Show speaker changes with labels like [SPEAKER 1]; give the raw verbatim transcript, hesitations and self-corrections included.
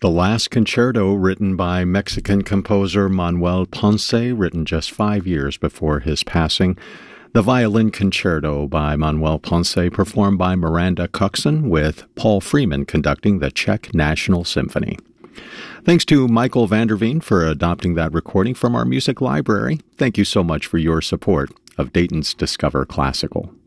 [SPEAKER 1] The Last Concerto, written by Mexican composer Manuel Ponce, written just five years before his passing. The Violin Concerto by Manuel Ponce, performed by Miranda Coxon, with Paul Freeman conducting the Czech National Symphony. Thanks to Michael Vanderveen for adopting that recording from our music library. Thank you so much for your support of Dayton's Discover Classical.